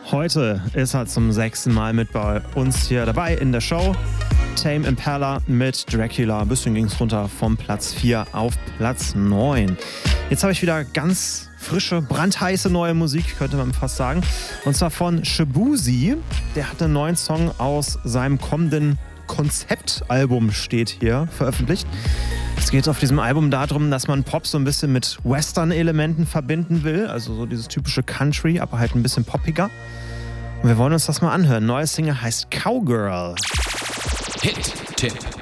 Heute ist er zum 6. Mal mit bei uns hier dabei in der Show. Tame Impala mit Dracula. Ein bisschen ging es runter vom Platz 4 auf Platz 9. Jetzt habe ich wieder ganz frische, brandheiße neue Musik, könnte man fast sagen. Und zwar von Shaboozey. Der hat einen neuen Song aus seinem kommenden Konzeptalbum, steht hier, veröffentlicht. Es geht auf diesem Album darum, dass man Pop so ein bisschen mit Western-Elementen verbinden will. Also so dieses typische Country, aber halt ein bisschen poppiger. Und wir wollen uns das mal anhören. Neue Single heißt Cowgirl. Hit-Tipp.